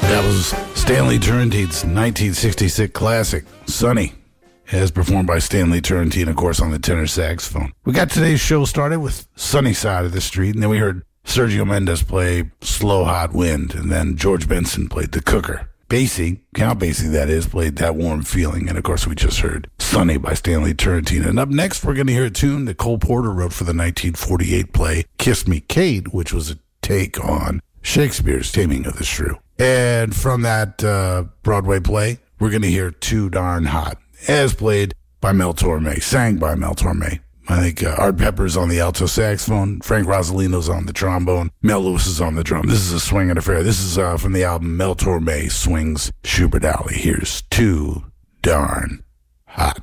That was Stanley Turrentine's 1966 classic, Sunny, as performed by Stanley Turrentine, of course, on the tenor saxophone. We got today's show started with Sunny Side of the Street, and then we heard Sergio Mendes play Slow Hot Wind, and then George Benson played The Cooker. Basie, Count Basie that is, played That Warm Feeling, and of course we just heard Sunny by Stanley Turrentine. And up next we're going to hear a tune that Cole Porter wrote for the 1948 play Kiss Me Kate, which was a take on Shakespeare's Taming of the Shrew. And from that Broadway play, we're going to hear Too Darn Hot, as played by Mel Torme, sang by Mel Torme. I think Art Pepper's on the alto saxophone, Frank Rosalino's on the trombone, Mel Lewis is on the drum. This is a swinging affair. This is from the album Mel Torme Swings Schubert Alley. Here's Too Darn Hot.